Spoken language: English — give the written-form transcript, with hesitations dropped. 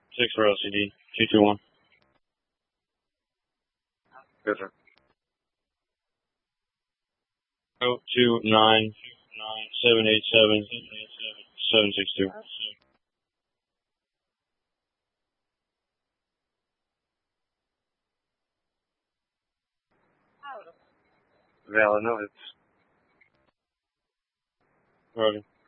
6 for LCD. 221. Yes, sir. 029-787-762. Valid notice. Roger.